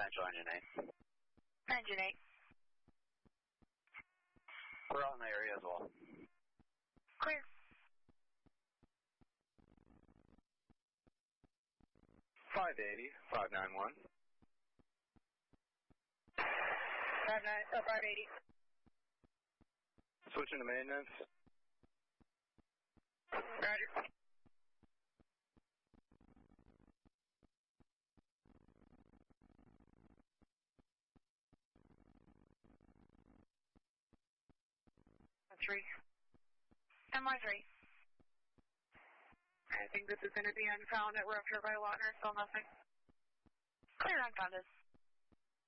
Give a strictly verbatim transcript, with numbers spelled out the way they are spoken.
Potential engine eight. Engine eight. We're out in the area as well. Clear. five eighty, five nine one. Five nine, oh, five eighty. Switching to maintenance. Roger. Three. M Y three. I think this is going to be unfound at Rough by Watner, so nothing. Clear unfounded.